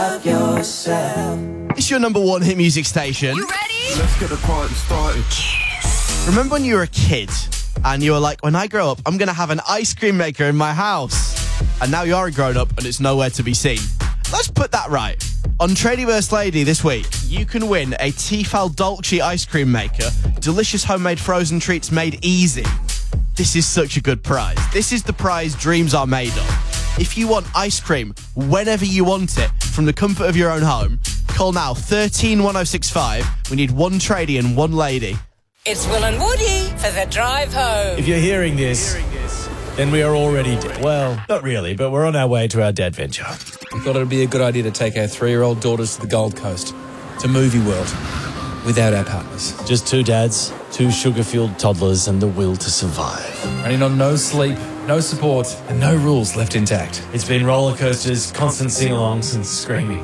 It's your number one hit music station. You ready? Let's get the party started. Remember when you were a kid and you were like, when I grow up, I'm going to have an ice cream maker in my house. And now you are a grown up and it's nowhere to be seen. Let's put that right. On Tradie Burst Lady this week, you can win a Tefal Dolce ice cream maker, delicious homemade frozen treats made easy. This is such a good prize. This is the prize dreams are made of. If you want ice cream whenever you want it from the comfort of your own home, call now 131065. We need one tradie and one lady. It's Will and Woody for the drive home. If you're hearing this, then we are already dead. Well, not really, but we're on our way to our dad venture. We thought it would be a good idea to take our 3-year-old daughters to the Gold Coast, to Movie World, without our partners. Just two dads, two sugar-fueled toddlers, and the will to survive. Running on no sleep, no support, and no rules left intact. It's been roller coasters, constant sing-alongs, and screaming.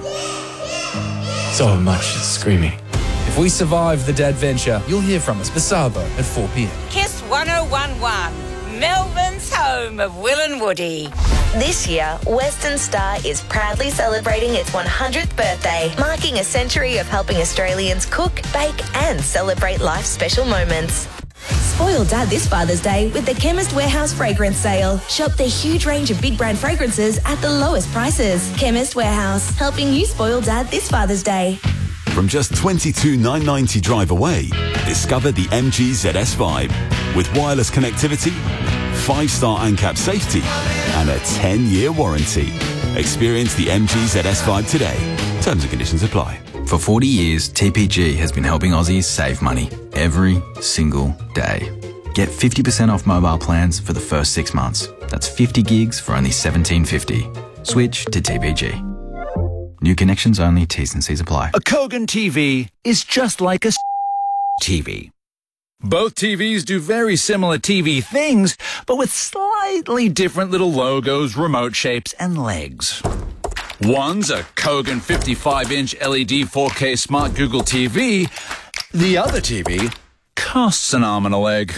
So much screaming. If we survive the dad venture, you'll hear from us, Basabo, at 4 p.m. Kiss 1011, Melbourne's home of Will and Woody. This year, Western Star is proudly celebrating its 100th birthday, marking a century of helping Australians cook, bake and celebrate life's special moments. Spoil Dad this Father's Day with the Chemist Warehouse fragrance sale. Shop their huge range of big brand fragrances at the lowest prices. Chemist Warehouse, helping you spoil Dad this Father's Day. From just $22,990 drive away, discover the MG ZS Vibe with wireless connectivity, 5-star ANCAP safety and a 10-year warranty. Experience the MG ZS Vibe today. Terms and conditions apply. For 40 years, TPG has been helping Aussies save money every single day. Get 50% off mobile plans for the first 6 months. That's 50 gigs for only $17.50. Switch to TPG. New connections only, T's and C's apply. A Kogan TV is just like a TV. Both TVs do very similar TV things, but with slightly different little logos, remote shapes, and legs. One's a Kogan 55-inch LED 4K Smart Google TV. The other TV costs an arm and a leg.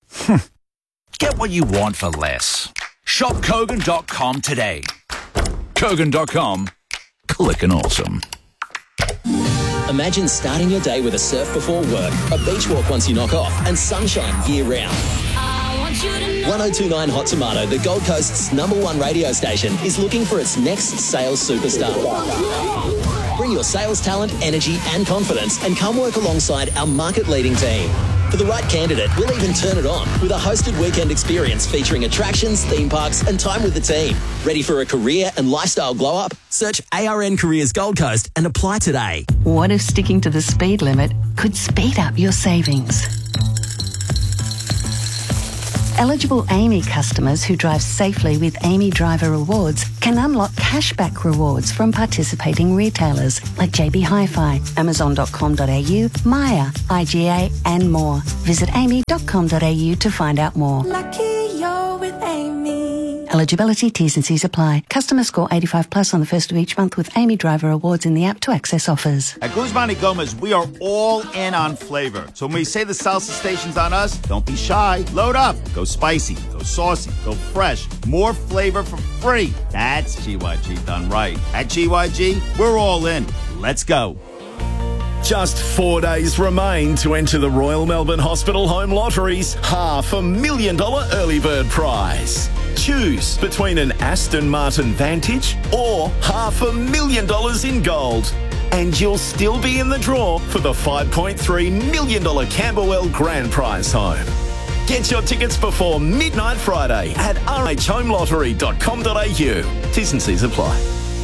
Get what you want for less. Shop Kogan.com today. Kogan.com. Clickin' awesome. Imagine starting your day with a surf before work, a beach walk once you knock off, and sunshine year-round. 1029 Hot Tomato, the Gold Coast's #1 radio station, is looking for its next sales superstar. Bring your sales talent, energy, and confidence and come work alongside our market-leading team. For the right candidate, we'll even turn it on with a hosted weekend experience featuring attractions, theme parks, and time with the team. Ready for a career and lifestyle glow-up? Search ARN Careers Gold Coast and apply today. What if sticking to the speed limit could speed up your savings? Eligible AAMI customers who drive safely with AAMI Driver Rewards can unlock cashback rewards from participating retailers like JB Hi-Fi, Amazon.com.au, Maya, IGA and more. Visit aami.com.au to find out more. Lucky you're with Amy. Eligibility, T's and C's apply. Customer score 85 plus on the first of each month with AAMI Driver Rewards in the app to access offers. At Guzman y Gomez, we are all in on flavor. So when we say the salsa station's on us, don't be shy. Load up. Go spicy, go saucy, go fresh. More flavor for free. That's GYG done right. At GYG, we're all in. Let's go. Just 4 days remain to enter the Royal Melbourne Hospital Home Lottery's $500,000 early bird prize. Choose between an Aston Martin Vantage or $500,000 in gold. And you'll still be in the draw for the $5.3 million Camberwell Grand Prize home. Get your tickets before midnight Friday at rhhomelottery.com.au. T's and C's apply.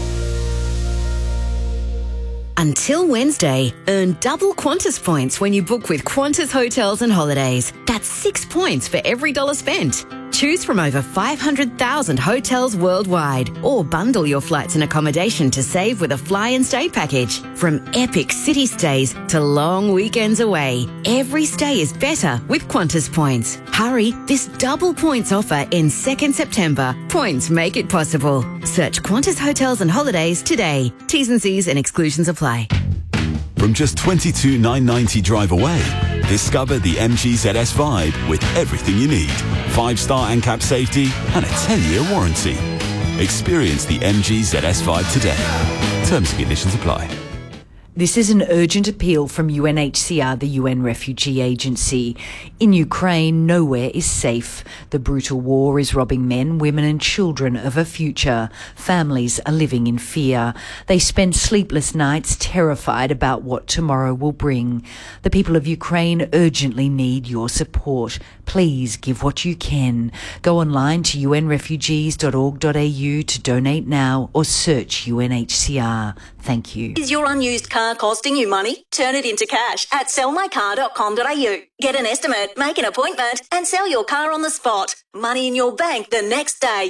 Until Wednesday, earn double Qantas points when you book with Qantas Hotels and Holidays. That's 6 points for every $1 spent. Choose from over 500,000 hotels worldwide or bundle your flights and accommodation to save with a fly and stay package. From epic city stays to long weekends away, every stay is better with Qantas points. Hurry, this double points offer ends 2nd September. Points make it possible. Search Qantas Hotels and Holidays today. T's and C's and exclusions apply. From just $22,990 drive away, discover the MG ZS Vibe with everything you need. 5-star ANCAP safety and a 10-year warranty. Experience the MG ZS Vibe today. Terms and conditions apply. This is an urgent appeal from UNHCR, the UN Refugee Agency. In Ukraine, nowhere is safe. The brutal war is robbing men, women and children of a future. Families are living in fear. They spend sleepless nights terrified about what tomorrow will bring. The people of Ukraine urgently need your support. Please give what you can. Go online to unrefugees.org.au to donate now or search UNHCR. Thank you. Is your unused car costing you money? Turn it into cash at sellmycar.com.au. Get an estimate, make an appointment and sell your car on the spot. Money in your bank the next day.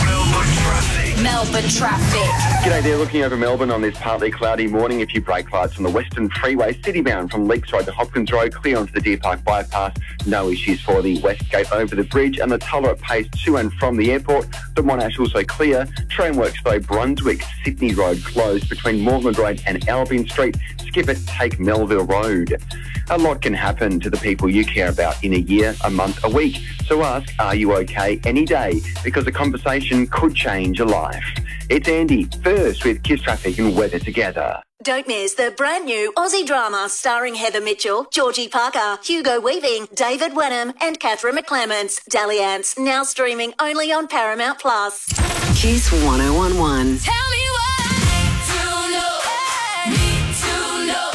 Melbourne traffic. G'day there, looking over Melbourne on this partly cloudy morning. A few brake lights on the Western Freeway, citybound from Leaks Road to Hopkins Road, clear onto the Deer Park bypass. No issues for the West Gate over the bridge and the Tulla at pace to and from the airport. The Monash also clear. Train works though, Brunswick, Sydney Road closed between Mortland Road and Albion Street. Skip it, take Melville Road. A lot can happen to the people you care about in a year, a month, a week. So ask, are you okay any day? Because a conversation could change a life. It's Andy, first with Kiss Traffic and Weather Together. Don't miss the brand new Aussie drama starring Heather Mitchell, Georgie Parker, Hugo Weaving, David Wenham and Catherine McClements. Dalliance, now streaming only on Paramount+. Kiss 1011. Tell me what to know. Need to know.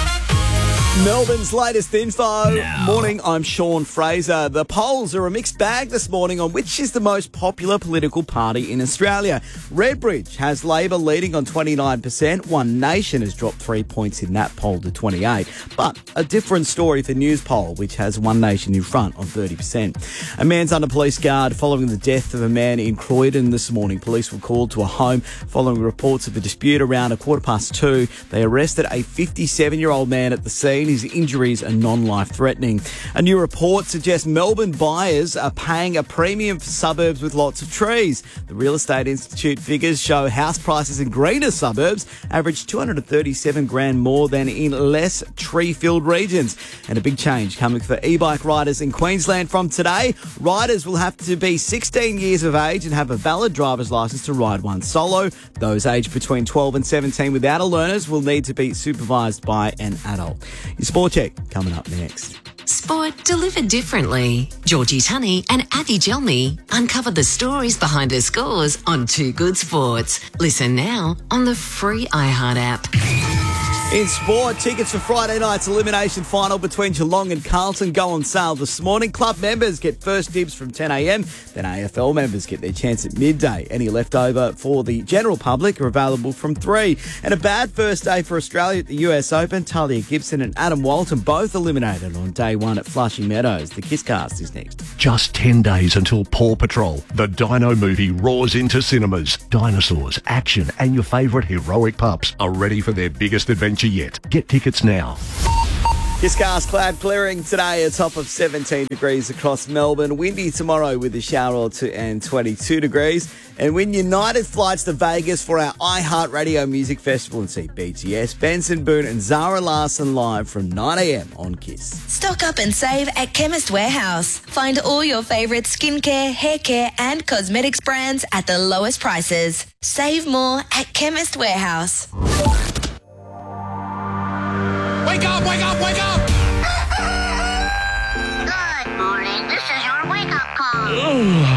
Melbourne's latest info. Morning, I'm Sean Fraser. The polls are a mixed bag this morning on which is the most popular political party in Australia. Redbridge has Labor leading on 29%. One Nation has dropped 3 points in that poll to 28%. But a different story for Newspoll, which has One Nation in front on 30%. A man's under police guard following the death of a man in Croydon this morning. Police were called to a home following reports of a dispute around 2:15. They arrested a 57-year-old man at the scene. His injuries are non-life-threatening. A new report suggests Melbourne buyers are paying a premium for suburbs with lots of trees. The Real Estate Institute figures show house prices in greener suburbs average $237,000 more than in less tree-filled regions. And a big change coming for e-bike riders in Queensland from today. Riders will have to be 16 years of age and have a valid driver's licence to ride one solo. Those aged between 12 and 17 without a learners will need to be supervised by an adult. Your Sport Check coming up next. Sport delivered differently. Georgie Tunney and Avi Gelmi uncover the stories behind her scores on Too Good Sports. Listen now on the free iHeart app. In sport, tickets for Friday night's elimination final between Geelong and Carlton go on sale this morning. Club members get first dibs from 10 a.m, then AFL members get their chance at midday. Any leftover for the general public are available from 3. And a bad first day for Australia at the US Open. Talia Gibson and Adam Walton both eliminated on day one at Flushing Meadows. The Kisscast is next. Just 10 days until Paw Patrol. The Dino movie roars into cinemas. Dinosaurs, action and your favourite heroic pups are ready for their biggest adventure yet. Get tickets now. Kisscast cloud clearing today, a top of 17 degrees across Melbourne. Windy tomorrow with a shower or two and 22 degrees. And win United flights to Vegas for our iHeartRadio Music Festival and see BTS, Benson Boone and Zara Larsson live from 9 a.m. on Kiss. Stock up and save at Chemist Warehouse. Find all your favourite skincare, hair care and cosmetics brands at the lowest prices. Save more at Chemist Warehouse. Wake up, wake up, wake up! Good morning. This is your wake-up call.